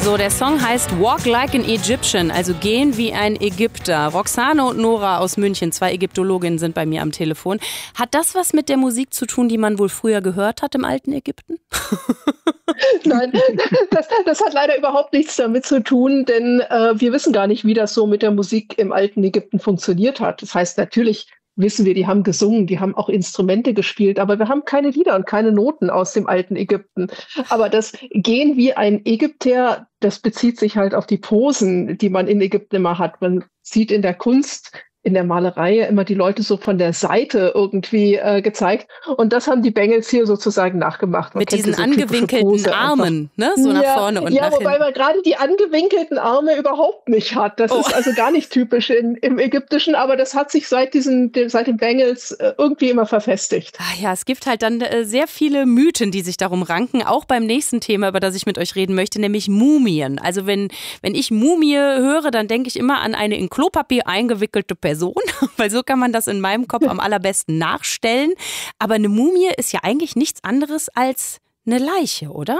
So, der Song heißt Walk Like an Egyptian, also gehen wie ein Ägypter. Roxane und Nora aus München, 2 Ägyptologinnen, sind bei mir am Telefon. Hat das was mit der Musik zu tun, die man wohl früher gehört hat im alten Ägypten? Nein, das hat leider überhaupt nichts damit zu tun, denn wir wissen gar nicht, wie das so mit der Musik im alten Ägypten funktioniert hat. Das heißt, natürlich wissen wir, die haben gesungen, die haben auch Instrumente gespielt, aber wir haben keine Lieder und keine Noten aus dem alten Ägypten. Aber das Gehen wie ein Ägypter, das bezieht sich halt auf die Posen, die man in Ägypten immer hat. Man sieht in der Kunst, in der Malerei immer die Leute so von der Seite irgendwie gezeigt. Und das haben die Bengels hier sozusagen nachgemacht. Man mit diesen angewinkelten Armen, ne? So nach vorne und nach hinten. Ja, wobei man gerade die angewinkelten Arme überhaupt nicht hat. Das ist also gar nicht typisch im Ägyptischen, aber das hat sich seit den Bengels irgendwie immer verfestigt. Ach ja, es gibt halt dann sehr viele Mythen, die sich darum ranken, auch beim nächsten Thema, über das ich mit euch reden möchte, nämlich Mumien. Also wenn ich Mumie höre, dann denke ich immer an eine in Klopapier eingewickelte Person, weil so kann man das in meinem Kopf am allerbesten nachstellen. Aber eine Mumie ist ja eigentlich nichts anderes als eine Leiche, oder?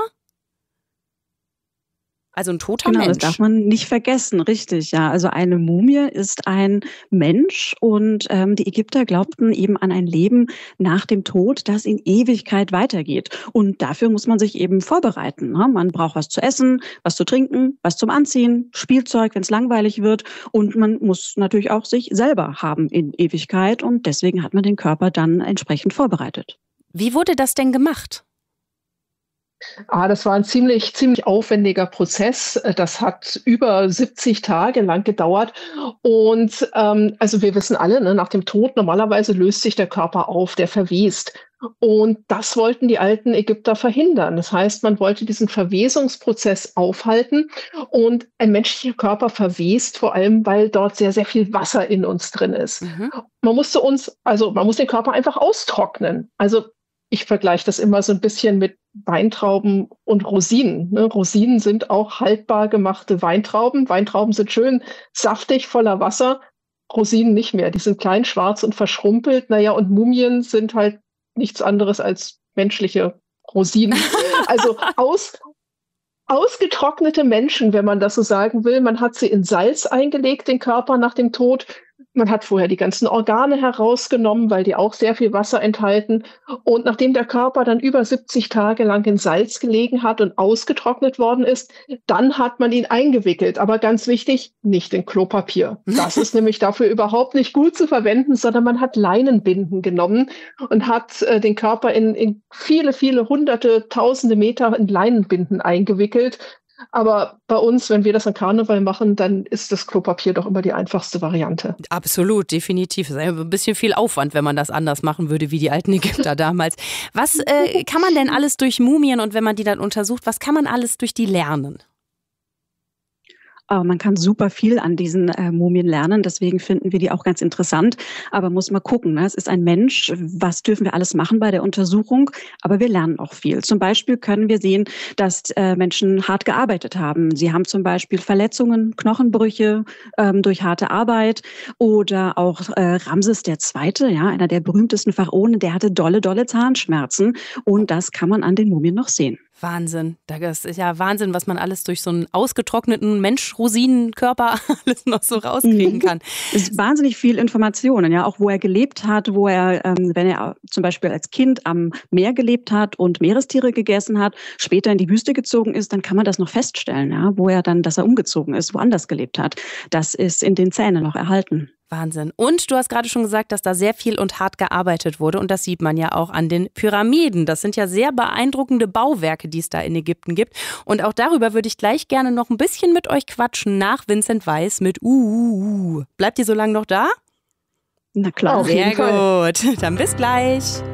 Also ein toter Mensch. Das darf man nicht vergessen, richtig, ja. Also eine Mumie ist ein Mensch und die Ägypter glaubten eben an ein Leben nach dem Tod, das in Ewigkeit weitergeht. Und dafür muss man sich eben vorbereiten. Ne? Man braucht was zu essen, was zu trinken, was zum Anziehen, Spielzeug, wenn es langweilig wird. Und man muss natürlich auch sich selber haben in Ewigkeit. Und deswegen hat man den Körper dann entsprechend vorbereitet. Wie wurde das denn gemacht? Das war ein ziemlich aufwendiger Prozess. Das hat über 70 Tage lang gedauert. Und also wir wissen alle, ne, nach dem Tod normalerweise löst sich der Körper auf, der verwest. Und das wollten die alten Ägypter verhindern. Das heißt, man wollte diesen Verwesungsprozess aufhalten. Und ein menschlicher Körper verwest vor allem, weil dort sehr, sehr viel Wasser in uns drin ist. Mhm. Man muss den Körper einfach austrocknen. Also ich vergleiche das immer so ein bisschen mit Weintrauben und Rosinen. Ne? Rosinen sind auch haltbar gemachte Weintrauben. Weintrauben sind schön saftig, voller Wasser. Rosinen nicht mehr. Die sind klein, schwarz und verschrumpelt. Naja, und Mumien sind halt nichts anderes als menschliche Rosinen. Also ausgetrocknete Menschen, wenn man das so sagen will. Man hat sie in Salz eingelegt, den Körper nach dem Tod. Man hat vorher die ganzen Organe herausgenommen, weil die auch sehr viel Wasser enthalten. Und nachdem der Körper dann über 70 Tage lang in Salz gelegen hat und ausgetrocknet worden ist, dann hat man ihn eingewickelt. Aber ganz wichtig, nicht in Klopapier. Das ist nämlich dafür überhaupt nicht gut zu verwenden, sondern man hat Leinenbinden genommen und hat den Körper in viele, viele hunderte, tausende Meter in Leinenbinden eingewickelt. Aber bei uns, wenn wir das an Karneval machen, dann ist das Klopapier doch immer die einfachste Variante. Absolut, definitiv. Es ist ein bisschen viel Aufwand, wenn man das anders machen würde, wie die alten Ägypter damals. Was kann man denn alles durch Mumien und wenn man die dann untersucht, was kann man alles durch die lernen? Man kann super viel an diesen Mumien lernen, deswegen finden wir die auch ganz interessant. Aber muss mal gucken, ne? Es ist ein Mensch, was dürfen wir alles machen bei der Untersuchung? Aber wir lernen auch viel. Zum Beispiel können wir sehen, dass Menschen hart gearbeitet haben. Sie haben zum Beispiel Verletzungen, Knochenbrüche durch harte Arbeit. Oder auch Ramses II., ja, einer der berühmtesten Pharaonen, der hatte dolle Zahnschmerzen. Und das kann man an den Mumien noch sehen. Wahnsinn. Das ist ja Wahnsinn, was man alles durch so einen ausgetrockneten Mensch-Rosinenkörper alles noch so rauskriegen kann. Es ist wahnsinnig viel Informationen, ja, auch wo er gelebt hat, wo er, wenn er zum Beispiel als Kind am Meer gelebt hat und Meerestiere gegessen hat, später in die Wüste gezogen ist, dann kann man das noch feststellen, ja, dass er umgezogen ist, woanders gelebt hat. Das ist in den Zähnen noch erhalten. Wahnsinn. Und du hast gerade schon gesagt, dass da sehr viel und hart gearbeitet wurde. Und das sieht man ja auch an den Pyramiden. Das sind ja sehr beeindruckende Bauwerke, die es da in Ägypten gibt. Und auch darüber würde ich gleich gerne noch ein bisschen mit euch quatschen nach Vincent Weiss mit Bleibt ihr so lange noch da? Na klar. Sehr gut. Dann bis gleich.